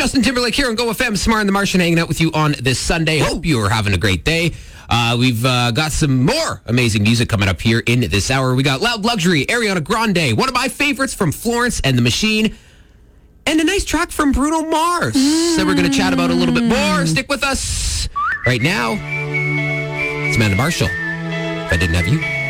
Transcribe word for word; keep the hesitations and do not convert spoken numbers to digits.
Justin Timberlake here on Go F M. Smart and the Martian hanging out with you on this Sunday. Hope you are having a great day. Uh, we've uh, got some more amazing music coming up here in this hour. We got Loud Luxury, Ariana Grande, one of my favorites from Florence and the Machine, and a nice track from Bruno Mars mm. that we're going to chat about a little bit more. Stick with us. Right now, it's Amanda Marshall. If I didn't have you.